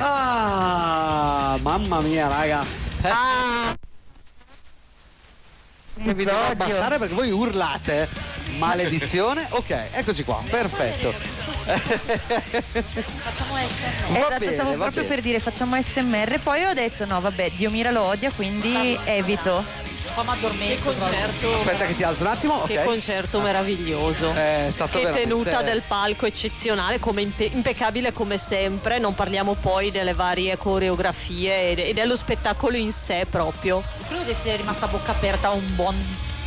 Mamma mia, raga. Mi devo abbassare perché voi urlate. Maledizione. Ok, eccoci qua, perfetto. Esatto, stavo proprio per dire facciamo ASMR, poi ho detto no vabbè, Dio Mira lo odia, quindi evito. Qua mi addormento. Che concerto. Aspetta che ti alzo un attimo. Che Okay. concerto meraviglioso. È stato che veramente... tenuta del palco eccezionale, come impeccabile come sempre. Non parliamo poi delle varie coreografie e dello spettacolo in sé proprio. Credo di essere rimasta a bocca aperta un buon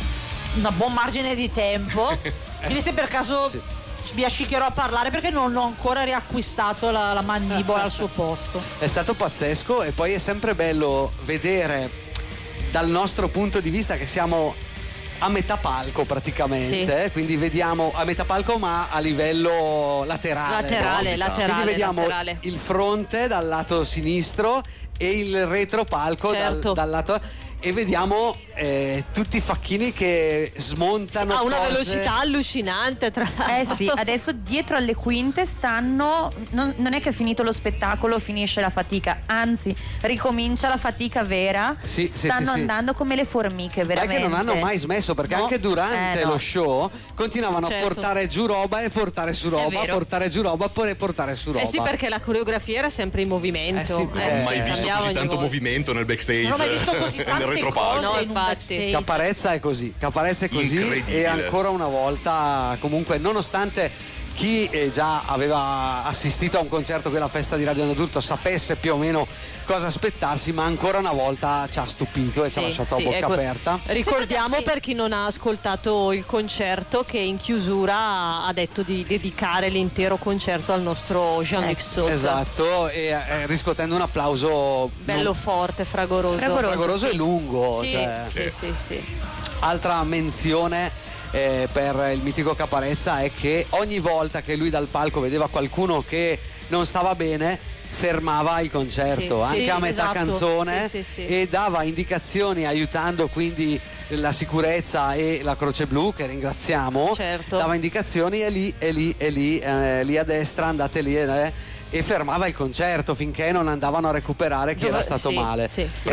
margine di tempo. Quindi se per caso sbiascicherò a parlare, perché non ho ancora riacquistato la mandibola al suo posto. È stato pazzesco, e poi è sempre bello vedere dal nostro punto di vista che siamo a metà palco praticamente, quindi vediamo a metà palco ma a livello laterale. Quindi vediamo il fronte dal lato sinistro e il retropalco dal lato, e vediamo tutti i facchini che smontano a una cose. velocità allucinante, tra l'altro. Sì, adesso dietro alle quinte stanno, non è che è finito lo spettacolo, finisce la fatica, anzi ricomincia la fatica vera. Stanno andando come le formiche, veramente. È che non hanno mai smesso, perché anche durante lo show continuavano a portare giù roba e portare su roba, portare giù roba e portare su roba. Sì, perché la coreografia era sempre in movimento. Non ho mai visto così tanto movimento nel backstage. Non ho mai visto così tante cose in un backstage. Caparezza è così e ancora una volta, comunque, nonostante chi già aveva assistito a un concerto, quella festa di Radio Adulto, sapesse più o meno cosa aspettarsi, ma ancora una volta ci ha stupito e ci ha lasciato a bocca aperta. Ricordiamo, per chi non ha ascoltato il concerto, che in chiusura ha detto di dedicare l'intero concerto al nostro Jean-Luc Sozza. Esatto, e riscuotendo un applauso bello forte, fragoroso e lungo. Sì. Altra menzione per il mitico Caparezza è che ogni volta che lui dal palco vedeva qualcuno che non stava bene, fermava il concerto anche a metà canzone e dava indicazioni, aiutando quindi la sicurezza e la Croce Blu, che ringraziamo. Dava indicazioni e lì a destra, andate lì e fermava il concerto finché non andavano a recuperare chi era stato male.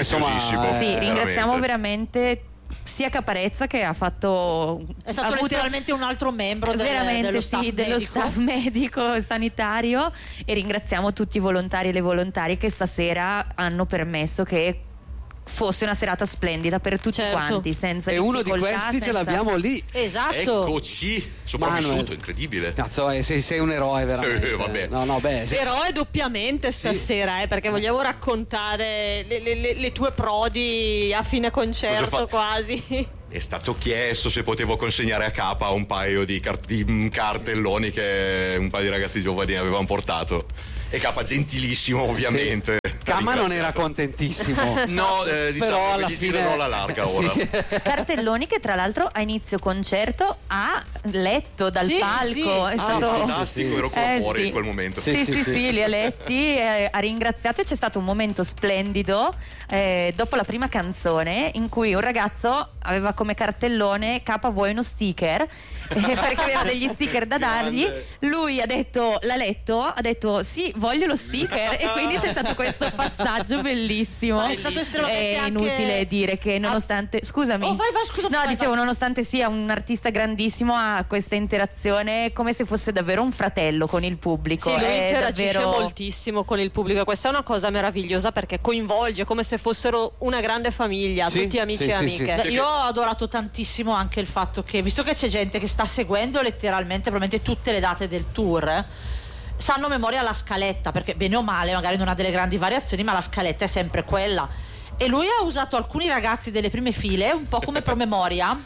Ringraziamo veramente sia Caparezza, che ha fatto, è stato letteralmente un altro membro dello staff medico sanitario, e ringraziamo tutti i volontari e le volontarie che stasera hanno permesso che fosse una serata splendida per tutti quanti, senza e uno di questi ce l'abbiamo lì. Esatto. Eccoci, sopravvissuto, incredibile. Cazzo, sei un eroe veramente. Vabbè. Eroe doppiamente stasera, perché vogliamo raccontare le tue prodi a fine concerto quasi. È stato chiesto se potevo consegnare a Capa un paio di cartelloni che un paio di ragazzi giovani avevano portato, e Capa gentilissimo ovviamente. Cama non era contentissimo. No, diciamo però alla che gli fine girano la larga ora. Cartelloni che tra l'altro a inizio concerto ha letto dal palco. È stato fantastico, ero fuori in quel momento. Sì, li ha letti, ha ringraziato, e c'è stato un momento splendido dopo la prima canzone in cui un ragazzo aveva come cartellone: Capa, vuoi uno sticker? Perché aveva degli sticker da dargli. Lui l'ha letto, ha detto sì, voglio lo sticker, e quindi c'è stato questo passaggio bellissimo. È stato estremamente È inutile dire che nonostante scusami. Nonostante sia un artista grandissimo, ha questa interazione come se fosse davvero un fratello con il pubblico. Sì, lui interagisce moltissimo con il pubblico, e questa è una cosa meravigliosa, perché coinvolge come se fossero una grande famiglia, tutti amici e amiche. Io ho adorato tantissimo anche il fatto che, visto che c'è gente che sta seguendo letteralmente probabilmente tutte le date del tour, sanno a memoria la scaletta, perché bene o male magari non ha delle grandi variazioni, ma la scaletta è sempre quella, e lui ha usato alcuni ragazzi delle prime file un po' come promemoria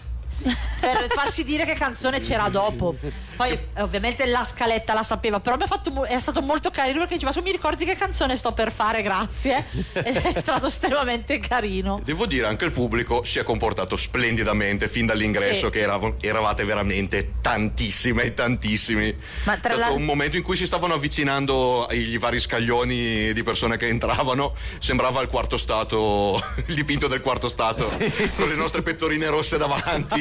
per farsi dire che canzone c'era dopo. Poi ovviamente la scaletta la sapeva, però è stato molto carino, perché diceva: mi ricordi che canzone sto per fare, grazie. Ed è stato estremamente carino. Devo dire, anche il pubblico si è comportato splendidamente fin dall'ingresso, che eravate veramente tantissimi. Ma è stato un momento in cui si stavano avvicinando i vari scaglioni di persone che entravano, sembrava il quarto stato, il dipinto del quarto stato, con le nostre pettorine rosse davanti.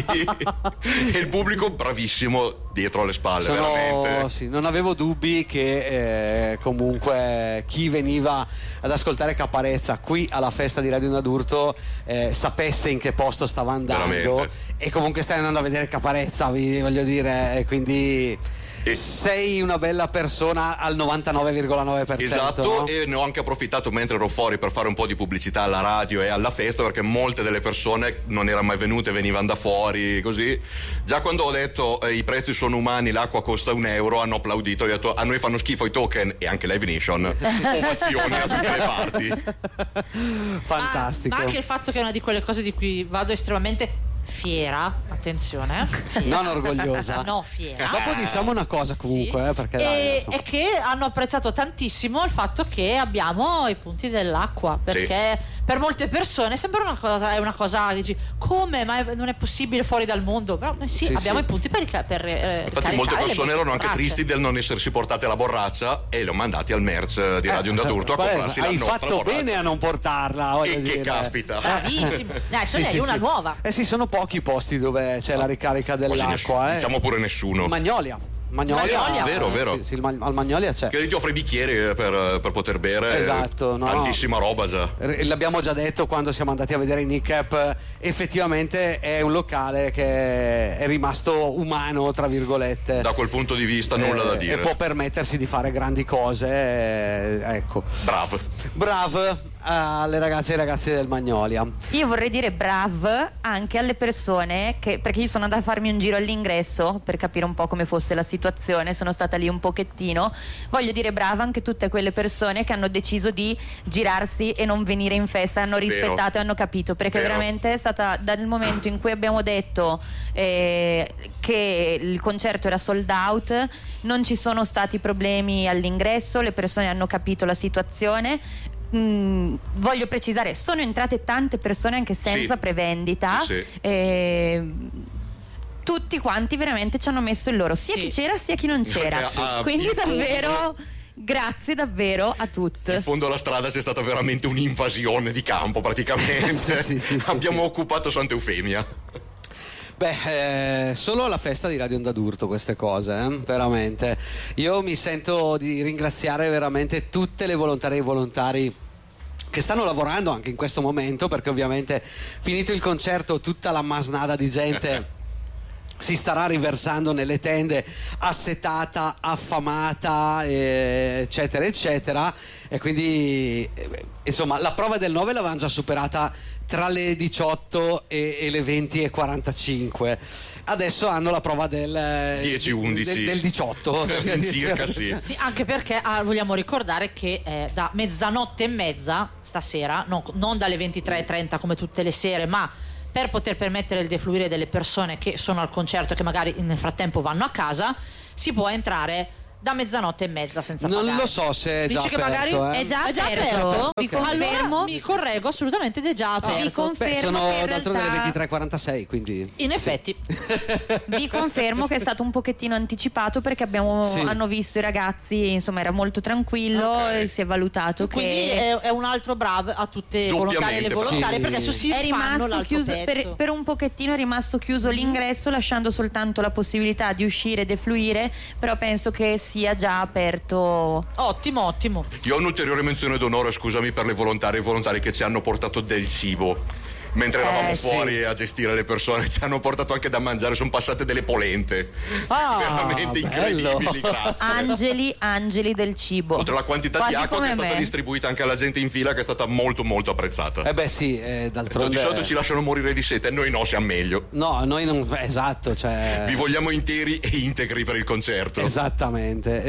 e il pubblico bravissimo dietro alle spalle, veramente. Sì, non avevo dubbi che comunque chi veniva ad ascoltare Caparezza qui alla festa di Radio D'Urto sapesse in che posto stava andando, veramente. E comunque stai andando a vedere Caparezza, voglio dire, quindi sei una bella persona al 99,9%. Esatto, no? E ne ho anche approfittato mentre ero fuori per fare un po' di pubblicità alla radio e alla festa, perché molte delle persone non erano mai venute, venivano da fuori, così. Già quando ho detto i prezzi sono umani, l'acqua costa €1, hanno applaudito, ho detto a noi fanno schifo i token e anche Live Nation. Ovazioni da tutte le parti. Fantastico. Ma anche il fatto che è una di quelle cose di cui vado estremamente fiera, attenzione, fiera. Non orgogliosa. No, fiera. Dopo diciamo una cosa comunque, sì. Perché è che hanno apprezzato tantissimo il fatto che abbiamo i punti dell'acqua, perché per molte persone sembra è una cosa dici, come? Ma non è possibile fuori dal mondo? Però abbiamo i punti per infatti molte persone erano anche tristi del non essersi portate la borraccia e li ho mandati al merch di Radio D'Urto a comprarsi la nostra borraccia. Hai fatto bene a non portarla, e che caspita. Bravissimo. Dai, una nuova. Sì, sono pochi pochi dove c'è la ricarica dell'acqua. Diciamo pure nessuno. Magnolia. Vero. Sì, al Magnolia c'è. Che ti offre i bicchieri per poter bere. Esatto, tantissima roba già. L'abbiamo già detto quando siamo andati a vedere i Nick Up. Effettivamente è un locale che è rimasto umano, tra virgolette. Da quel punto di vista nulla da dire. E può permettersi di fare grandi cose. Ecco. Bravo alle ragazze e ai ragazzi del Magnolia. Io vorrei dire brav anche alle persone perché io sono andata a farmi un giro all'ingresso per capire un po' come fosse la situazione, sono stata lì un pochettino. Voglio dire brava anche tutte quelle persone che hanno deciso di girarsi e non venire in festa, hanno rispettato e hanno capito, perché veramente è stata, dal momento in cui abbiamo detto che il concerto era sold out, non ci sono stati problemi all'ingresso, le persone hanno capito la situazione. Voglio precisare, sono entrate tante persone anche senza prevendita. Tutti quanti veramente ci hanno messo il loro, sia chi c'era sia chi non c'era. Quindi davvero grazie davvero a tutti. In fondo alla strada c'è stata veramente un'invasione di campo praticamente. Abbiamo occupato Santa Eufemia. Solo alla festa di Radio D'Urto queste cose, veramente. Io mi sento di ringraziare veramente tutte le volontarie e volontari che stanno lavorando anche in questo momento, perché ovviamente finito il concerto tutta la masnada di gente si starà riversando nelle tende assetata, affamata, eccetera eccetera, e quindi insomma la prova del 9 l'avevamo già superata tra le 18 e le 20:45. Adesso hanno la prova del 10-11 del 18 circa, sì, anche perché vogliamo ricordare che da 00:30 stasera, non dalle 23:30 come tutte le sere, ma per poter permettere il defluire delle persone che sono al concerto e che magari nel frattempo vanno a casa, si può entrare da 00:30 senza pagare. Non lo so se è già Dici aperto, che magari è già aperto. Vi confermo. Allora mi correggo assolutamente ed è già aperto. Vi confermo sono che in d'altronde realtà... le 23:46, quindi in effetti vi confermo che è stato un pochettino anticipato, perché hanno visto i ragazzi, insomma era molto tranquillo, e si è valutato quindi che è un altro bravo a tutte le volontarie e le volontarie, perché adesso si è rimasto chiuso per un pochettino, è rimasto chiuso l'ingresso, lasciando soltanto la possibilità di uscire e defluire, però penso che sia già aperto. Ottimo. Io ho un'ulteriore menzione d'onore, scusami, per le volontarie e volontari che ci hanno portato del cibo mentre eravamo fuori a gestire le persone. Ci hanno portato anche da mangiare, sono passate delle polente veramente incredibili, grazie. Angeli del cibo. Oltre alla quantità quasi di acqua che è stata me. distribuita anche alla gente in fila, che è stata molto molto apprezzata. D'altronde di solito ci lasciano morire di sete, noi no, siamo meglio. No, noi non, esatto, cioè vi vogliamo interi e integri per il concerto. Esattamente.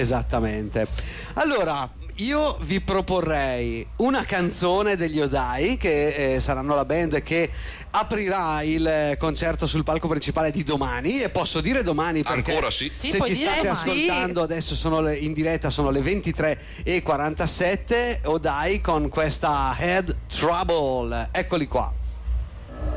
Allora, io vi proporrei una canzone degli Odai, che saranno la band che aprirà il concerto sul palco principale di domani, e posso dire domani perché ancora sì, se ci state ascoltando adesso in diretta sono le 23:47. Odai con questa Head Trouble, eccoli qua.